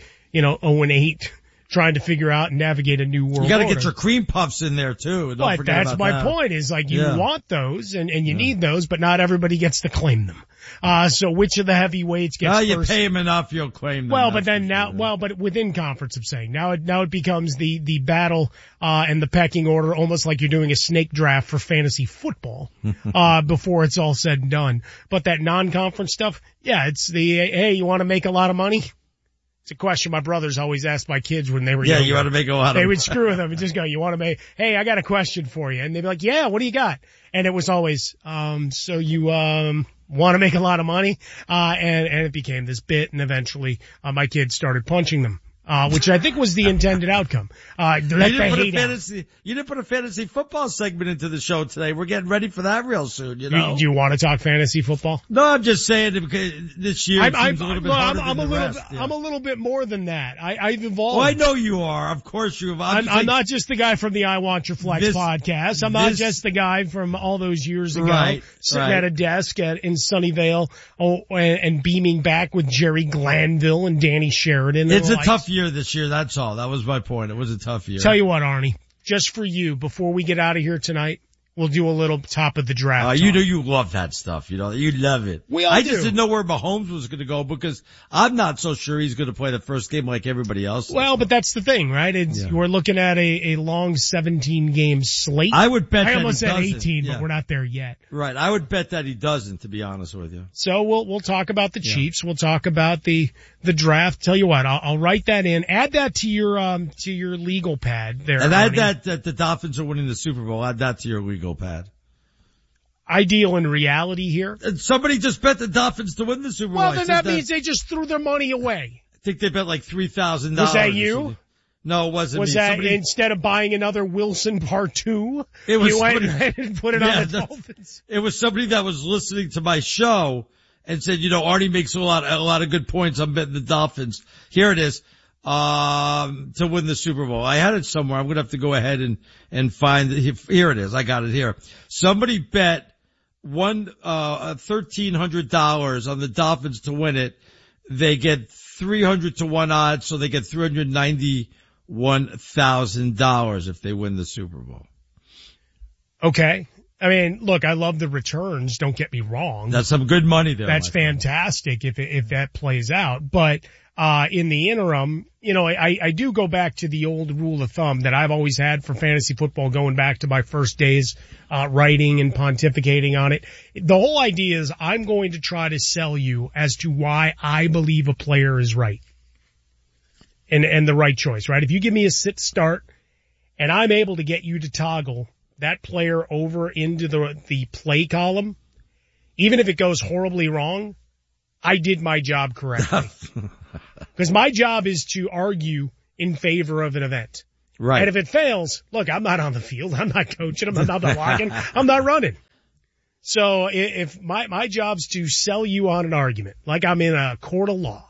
0-8 trying to figure out and navigate a new world. You got to order. get your cream puffs in there too. Don't forget that's about my that. point is you want those and you need those, but not everybody gets to claim them. So which of the heavyweights gets first? You pay them enough, you'll claim them. Well, but then but within conference, I'm saying now it becomes the battle, and the pecking order, almost like you're doing a snake draft for fantasy football, before it's all said and done. But that non-conference stuff, it's hey, you want to make a lot of money? It's a question my brothers always asked my kids when they were younger. You want to make a lot of money. They would screw with them and just go, you want to make, hey, I got a question for you. And they'd be like, yeah, what do you got? And it was always, so you, want to make a lot of money? And it became this bit, and eventually, my kids started punching them. Which I think was the intended outcome. You didn't put a fantasy football segment into the show today. We're getting ready for that real soon, Do you want to talk fantasy football? No, I'm just saying because this year seems a little bit harder than the rest. I'm a little bit more than that. I've evolved. Well, I know you are. Of course you have. I'm not just the guy from the I Want Your Flex podcast. I'm not just the guy from all those years ago sitting at a desk in Sunnyvale and beaming back with Jerry Glanville and Danny Sheridan. It's a tough year this year, that's all. That was my point. It was a tough year. Tell you what, Arnie, just for you, before we get out of here tonight, we'll do a little top of the draft. You know you love that stuff. You love it. I just didn't know where Mahomes was going to go because I'm not so sure he's going to play the first game like everybody else. Well, but that's the thing, right? We're looking at a long 17-game slate. I would bet I that almost he said doesn't. 18, but we're not there yet. Right. I would bet that he doesn't, to be honest with you. So we'll talk about the Chiefs. We'll talk about the draft. Tell you what, I'll write that in. Add that to your legal pad there. And Arnie. add that the Dolphins are winning the Super Bowl. Add that to your legal pad. Ideal in reality here. And somebody just bet the Dolphins to win the Super Bowl. Well, then that means they just threw their money away. I think they bet like $3,000. Was that you? No, it wasn't me. Was that instead of buying another Wilson Part 2, you went and put it on the Dolphins? It was somebody that was listening to my show and said, Arnie makes a lot of good points. I'm betting the Dolphins. Here it is. To win the Super Bowl. I had it somewhere. I'm going to have to go ahead and find it. Here it is. I got it here. Somebody bet $1,300 on the Dolphins to win it. They get 300 to 1 odds, so they get $391,000 if they win the Super Bowl. Okay. I mean, look, I love the returns. Don't get me wrong. That's some good money there. That's fantastic if that plays out. But in the interim, I do go back to the old rule of thumb that I've always had for fantasy football going back to my first days, writing and pontificating on it. The whole idea is I'm going to try to sell you as to why I believe a player is right. And the right choice, right? If you give me a sit start and I'm able to get you to toggle that player over into the play column, even if it goes horribly wrong, I did my job correctly. Because my job is to argue in favor of an event. Right. And if it fails, look, I'm not on the field. I'm not coaching. I'm not blocking. I'm not running. So if my job's to sell you on an argument, like I'm in a court of law,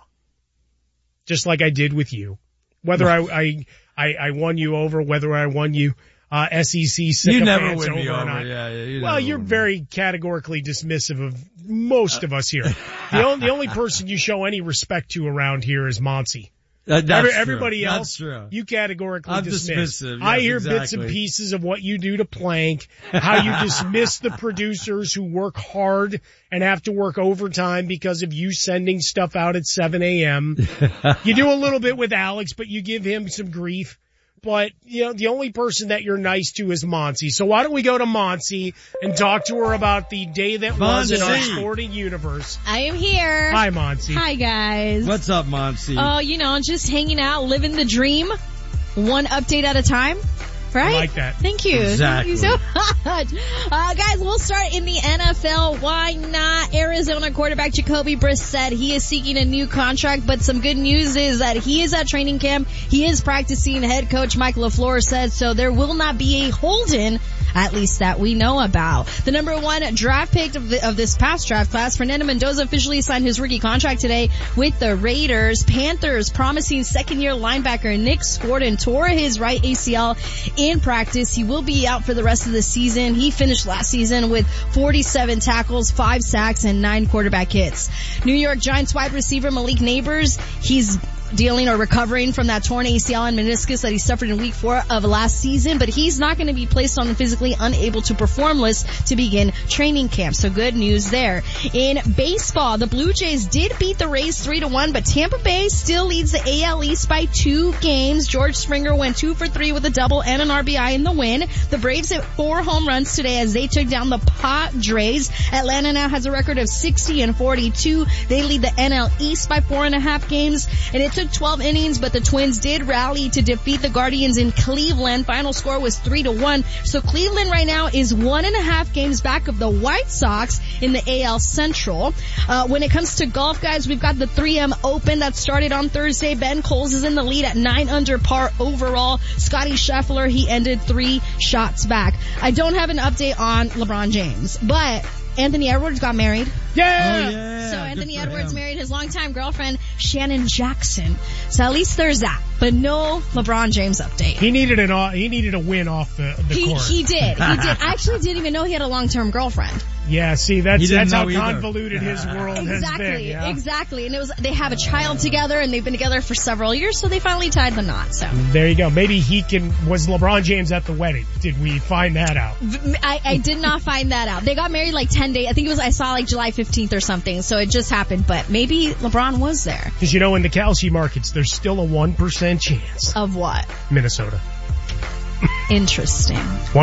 just like I did with you, whether I won you over, whether I won you SEC sycophants you never win me over. Or not. You're very categorically dismissive of most of us here. The only person you show any respect to around here is Monty. Everybody else, you categorically dismiss. Dismissive. Yes, I hear bits and pieces of what you do to Plank, how you dismiss the producers who work hard and have to work overtime because of you sending stuff out at 7 a.m. You do a little bit with Alex, but you give him some grief. But, the only person that you're nice to is Monty. So why don't we go to Monty and talk to her about the day that was in our sporting universe. I am here. Hi, Monty. Hi, guys. What's up, Monty? Oh, just hanging out, living the dream, one update at a time. Right? I like that. Thank you. Exactly. Thank you so much. Guys, we'll start in the NFL. Why not? Arizona quarterback Jacoby Brissett. He is seeking a new contract, but some good news is that he is at training camp. He is practicing. Head coach Mike LaFleur said so. There will not be a hold-in, at least that we know about. The number 1 draft pick of this past draft class, Fernando Mendoza, officially signed his rookie contract today with the Raiders. Panthers promising second-year linebacker Nick Gordon tore his right ACL in practice. He will be out for the rest of the season. He finished last season with 47 tackles, 5 sacks, and 9 quarterback hits. New York Giants wide receiver Malik Neighbors, he's dealing or recovering from that torn ACL and meniscus that he suffered in week 4 of last season, but he's not going to be placed on the physically unable to perform list to begin training camp. So good news there. In baseball, the Blue Jays did beat the Rays 3-1, but Tampa Bay still leads the AL East by 2 games. George Springer went 2 for 3 with a double and an RBI in the win. The Braves hit 4 home runs today as they took down the Padres. Atlanta now has a record of 60-42. They lead the NL East by 4.5 games, and it took 12 innings, but the Twins did rally to defeat the Guardians in Cleveland. Final score was 3-1. So Cleveland right now is 1.5 games back of the White Sox in the AL Central. When it comes to golf, guys, we've got the 3M Open that started on Thursday. Ben Coles is in the lead at 9 under par overall. Scotty Scheffler, he ended 3 shots back. I don't have an update on LeBron James, but Anthony Edwards got married. Yeah! Oh, yeah. So Anthony Edwards married his longtime girlfriend, Shannon Jackson. So at least there's that. But no LeBron James update. He needed a win off the court. He did. I actually didn't even know he had a long-term girlfriend. Yeah, see, that's how convoluted his world has been. Yeah? Exactly. And they have a child together and they've been together for several years, so they finally tied the knot. So there you go. Maybe was LeBron James at the wedding? Did we find that out? I did not find that out. They got married like 10 days. I think I saw like July 15th or something. So it just happened, but maybe LeBron was there. Because in the Kalshi markets, there's still a 1% chance. Of what? Minnesota. Interesting.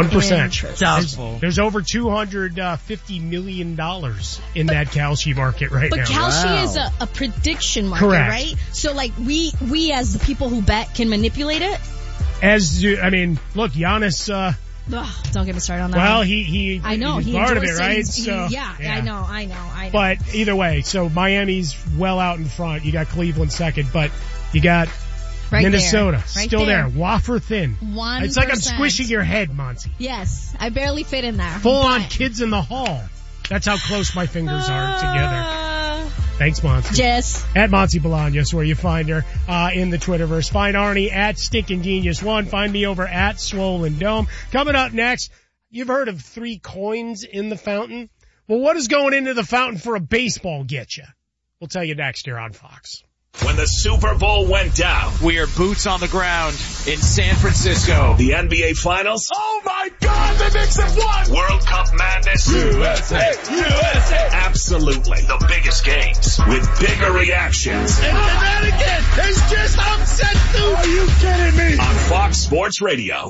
1%. There's over $250 million in that Kalshi market right now. But Kalshi is a prediction market, correct, right? So like we as the people who bet can manipulate it? Look, Giannis, don't get me started on that. Well, one. he's part of it, right? Yeah, I know. But either way, so Miami's well out in front. You got Cleveland second, but you got Minnesota still there. Wafer thin. 1%. It's like I'm squishing your head, Monty. Yes, I barely fit in there. Full on Kids in the Hall. That's how close my fingers are together. Thanks, Monty. Jess. At Monty Bolaños, where you find her in the Twitterverse. Find Arnie at Stinkin' Genius 1. Find me over at Swollen Dome. Coming up next, you've heard of 3 coins in the fountain? Well, what does going into the fountain for a baseball get you? We'll tell you next here on Fox. When the Super Bowl went down, we are boots on the ground in San Francisco. The NBA Finals. Oh my God, the Knicks have won! World Cup madness. USA! USA! Absolutely. The biggest games with bigger reactions. And that again is just upset, dude. Are you kidding me? On Fox Sports Radio.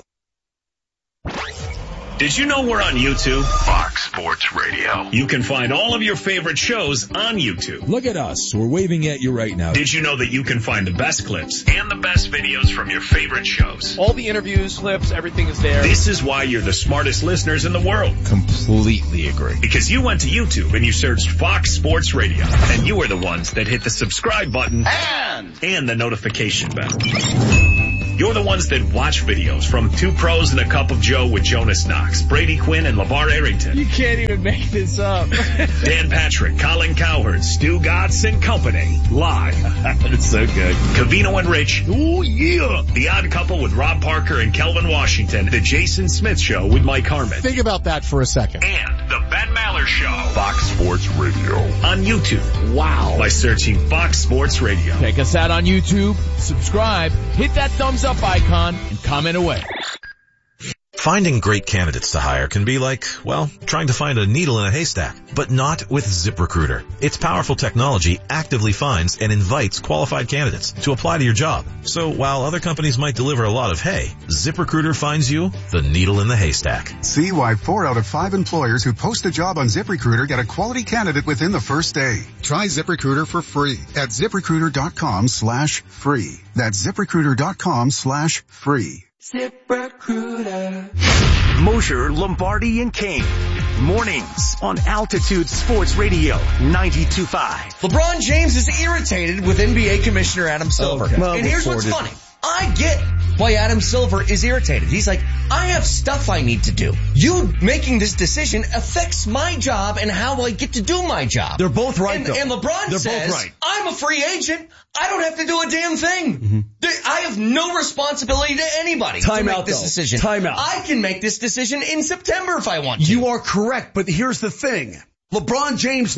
Did you know we're on YouTube? Fox Sports Radio. You can find all of your favorite shows on YouTube. Look at us. We're waving at you right now. Did you know that you can find the best clips and the best videos from your favorite shows? All the interviews, clips, everything is there. This is why you're the smartest listeners in the world. Completely agree. Because you went to YouTube and you searched Fox Sports Radio. And you were the ones that hit the subscribe button and the notification bell. You're the ones that watch videos from Two Pros and a Cup of Joe with Jonas Knox, Brady Quinn, and LeVar Arrington. You can't even make this up. Dan Patrick, Colin Cowherd, Stu Gotts and Company. Live. It's so good. Covino and Rich. Ooh, yeah. The Odd Couple with Rob Parker and Kelvin Washington. The Jason Smith Show with Mike Harmon. Think about that for a second. And the Ben Maller Show. Fox Sports Radio. On YouTube. Wow. By searching Fox Sports Radio. Check us out on YouTube. Subscribe. Hit that thumbs up icon and comment away. Finding great candidates to hire can be like, well, trying to find a needle in a haystack, but not with ZipRecruiter. Its powerful technology actively finds and invites qualified candidates to apply to your job. So while other companies might deliver a lot of hay, ZipRecruiter finds you the needle in the haystack. See why 4 out of 5 employers who post a job on ZipRecruiter get a quality candidate within the first day. Try ZipRecruiter for free at ZipRecruiter.com/free. That's ZipRecruiter.com/free. ZipRecruiter. Mosher, Lombardi, and Kane. Mornings on Altitude Sports Radio 92.5. LeBron James is irritated with NBA Commissioner Adam Silver. Okay. Well, and here's what's funny. I get why Adam Silver is irritated. He's like, I have stuff I need to do. You making this decision affects my job and how I get to do my job. They're both right, though. And LeBron They're says, both right. I'm a free agent. I don't have to do a damn thing. Mm-hmm. I have no responsibility to anybody to make this decision. Time out. I can make this decision in September if I want to. You are correct, but here's the thing. LeBron James,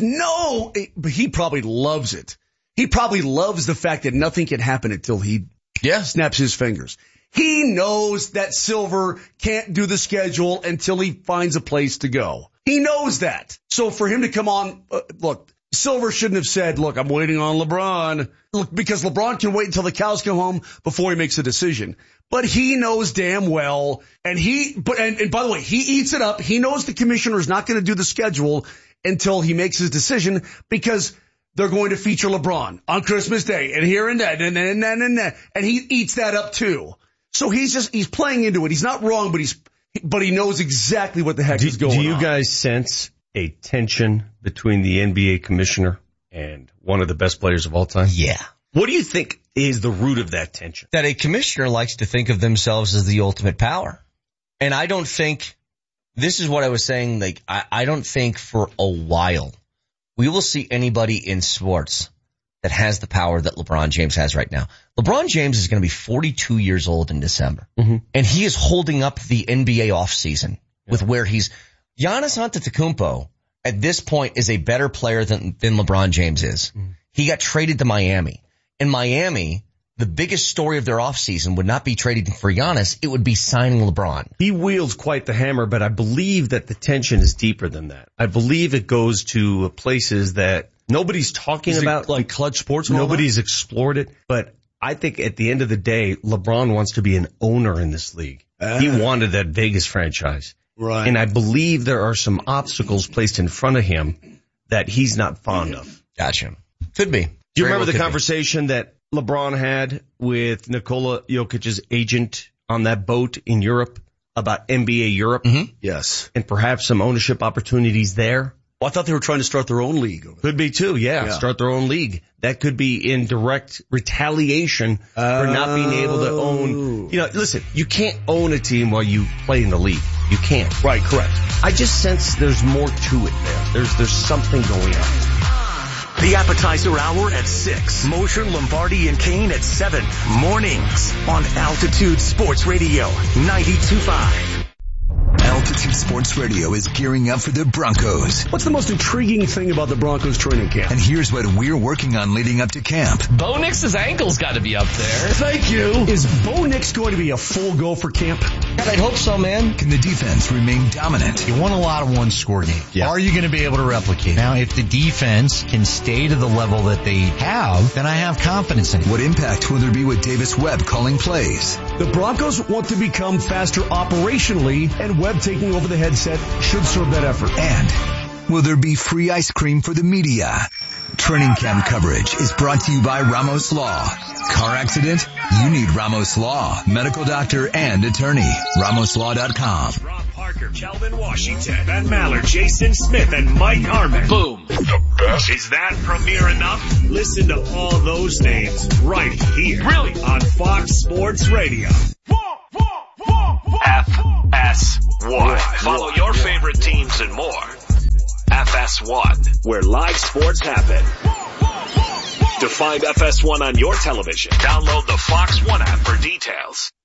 but he probably loves it. He probably loves the fact that nothing can happen until he snaps his fingers. He knows that Silver can't do the schedule until he finds a place to go. He knows that. So for him to come on, look, Silver shouldn't have said, look, I'm waiting on LeBron. Look, because LeBron can wait until the cows come home before he makes a decision. But he knows damn well, and by the way, he eats it up. He knows the commissioner is not going to do the schedule until he makes his decision because they're going to feature LeBron on Christmas Day and here and that and that. And he eats that up too. So he's playing into it. He's not wrong, but he knows exactly what the heck is going on. Do you guys sense a tension between the NBA commissioner and one of the best players of all time? Yeah. What do you think is the root of that tension? That a commissioner likes to think of themselves as the ultimate power. And I don't think, this is what I was saying, like, I don't think for a while we will see anybody in sports that has the power that LeBron James has right now. LeBron James is going to be 42 years old in December. Mm-hmm. And he is holding up the NBA offseason with where Giannis Antetokounmpo at this point is a better player than LeBron James is. Mm-hmm. He got traded to Miami. In Miami, the biggest story of their offseason would not be trading for Giannis. It would be signing LeBron. He wields quite the hammer, but I believe that the tension is deeper than that. I believe it goes to places that nobody's talking about. Like clutch sports? Nobody's explored it. But I think at the end of the day, LeBron wants to be an owner in this league. He wanted that Vegas franchise. Right. And I believe there are some obstacles placed in front of him that he's not fond of. Gotcha. Could be. Do you remember the conversation that LeBron had with Nikola Jokic's agent on that boat in Europe about NBA Europe? Mm-hmm. Yes. And perhaps some ownership opportunities there? Well, I thought they were trying to start their own league. Could be too, yeah. Start their own league. That could be in direct retaliation for not being able to own. Listen, you can't own a team while you play in the league. You can't. Right, correct. I just sense there's more to it there. There's something going on. The appetizer hour at 6. Mosher, Lombardi, and Kane at 7. Mornings on Altitude Sports Radio 92.5. Altitude Sports Radio is gearing up for the Broncos. What's the most intriguing thing about the Broncos training camp? And here's what we're working on leading up to camp. Bo Nix's ankle's got to be up there. Thank you. Is Bo Nix going to be a full go for camp? God, I'd hope so, man. Can the defense remain dominant? You won a lot of one-score games. Yeah. Are you going to be able to replicate? Now, if the defense can stay to the level that they have, then I have confidence in it. What impact will there be with Davis Webb calling plays? The Broncos want to become faster operationally, and Webb taking over the headset should serve that effort. And will there be free ice cream for the media? Training camp coverage is brought to you by Ramos Law. Car accident? You need Ramos Law. Medical doctor and attorney. RamosLaw.com. Rob Parker, Kelvin Washington, Ben Maller, Jason Smith, and Mike Harmon. Boom. The best. Is that premiere enough? Listen to all those names right here. Really? On Fox Sports Radio. FS1. Follow your favorite teams and more. FS1, where live sports happen. To find FS1 on your television, download the Fox One app for details.